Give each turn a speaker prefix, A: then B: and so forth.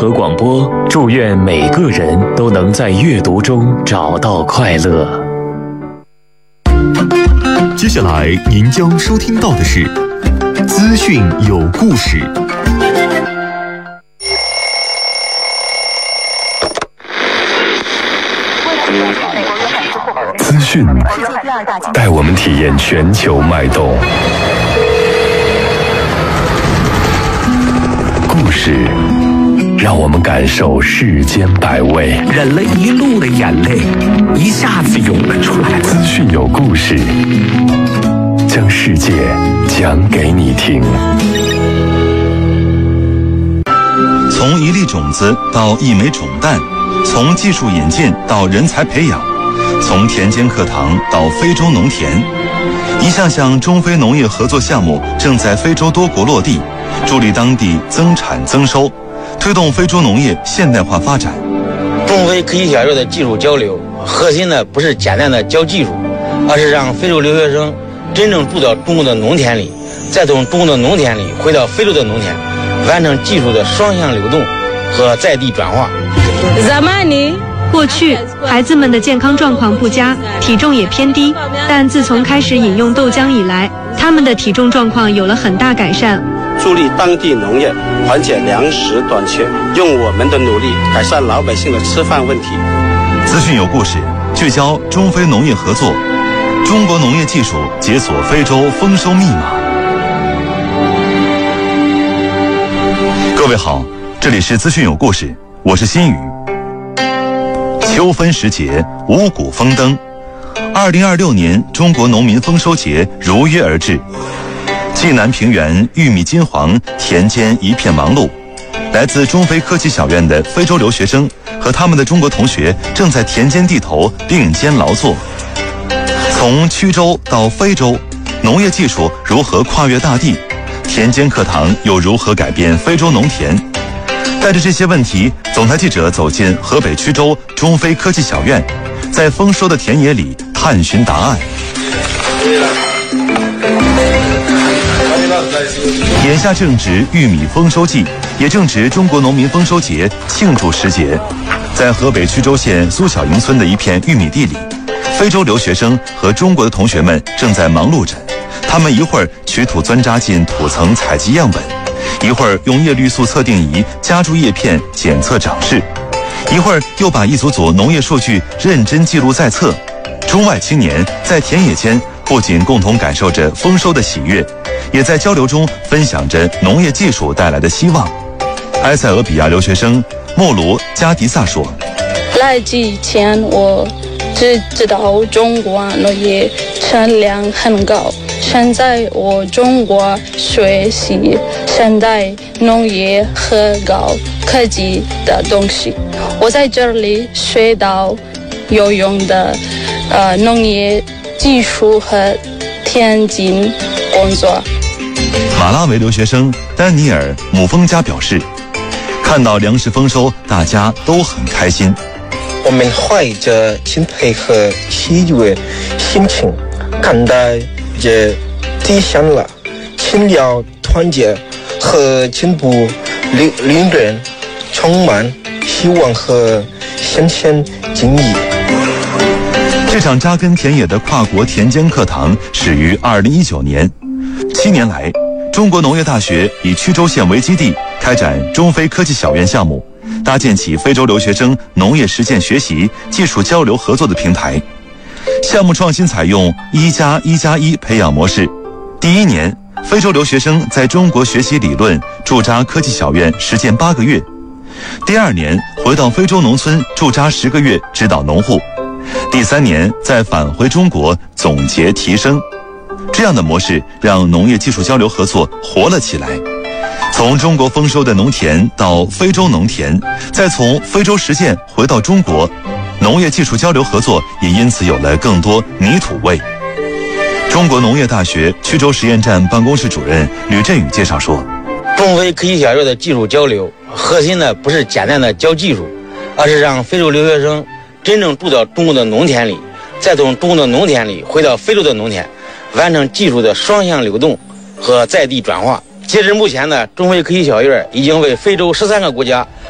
A: 合广播祝愿每个人都能在阅读中找到快乐。
B: 接下来您将收听到的是资讯有故事。
C: 资讯带我们体验全球脉动，故事让我们感受世间百味。
D: 忍了一路的眼泪，一下子涌了出来。
C: 资讯有故事，将世界讲给你听。
E: 从一粒种子到一枚种蛋，从技术引进到人才培养，从田间课堂到非洲农田，一项项中非农业合作项目正在非洲多国落地，助力当地增产增收，推动非洲农业现代化发展。
F: 中非科技小院的技术交流，核心呢不是简单的教技术，而是让非洲留学生真正住到中国的农田里，再从中国的农田里回到非洲的农田，完成技术的双向流动和在地转化。
G: 过去孩子们的健康状况不佳，体重也偏低，但自从开始饮用豆浆以来，他们的体重状况有了很大改善。
H: 助力当地农业缓解粮食短缺，用我们的努力改善老百姓的吃饭问题。
E: 资讯有故事，聚焦中非农业合作，中国农业技术解锁非洲丰收密码。各位好，这里是资讯有故事，我是新宇。秋分时节，五谷丰登。2026年中国农民丰收节如约而至。济南平原玉米金黄，田间一片忙碌。来自中非科技小院的非洲留学生和他们的中国同学正在田间地头并肩劳作。从曲州到非洲，农业技术如何跨越大地？田间课堂又如何改变非洲农田？带着这些问题，总台记者走进河北曲州中非科技小院，在丰收的田野里探寻答案。眼下正值玉米丰收季，也正值中国农民丰收节庆祝时节。在河北曲州县苏小营村的一片玉米地里，非洲留学生和中国的同学们正在忙碌着。他们一会儿取土钻扎进土层采集样本，一会儿用叶绿素测定仪夹住叶片检测长势，一会儿又把一组组农业数据认真记录在册。中外青年在田野间不仅共同感受着丰收的喜悦，也在交流中分享着农业技术带来的希望。埃塞俄比亚留学生莫卢加迪萨说：
I: 来之前我只知道中国农业产量很高，现在我中国学习现代农业和高科技的东西。我在这里学到有用的农业技术和田间工作。
E: 马拉维留学生丹尼尔姆丰加表示，看到粮食丰收，大家都很开心。
J: 我们怀着钦佩和喜悦心情，看待这体现了勤劳团结和进步理念，充满希望和新鲜经历。
E: 这场扎根田野的跨国田间课堂始于2019年，7年来，中国农业大学以曲州县为基地，开展中非科技小院项目，搭建起非洲留学生农业实践学习、技术交流合作的平台。项目创新采用1+1+1培养模式。第一年，非洲留学生在中国学习理论，驻扎科技小院实践8个月。第二年，回到非洲农村驻扎10个月，指导农户。第3年再返回中国总结提升。这样的模式让农业技术交流合作活了起来。从中国丰收的农田到非洲农田，再从非洲实践回到中国，农业技术交流合作也因此有了更多泥土味。中国农业大学曲州实验站办公室主任吕振宇介绍说，
F: 中非科技小院的技术交流，核心呢不是简单的教技术，而是让非洲留学生真正住到中国的农田里，再从中国的农田里回到非洲的农田，完成技术的双向流动和在地转化。截至目前呢，中非科技小院已经为非洲13个国家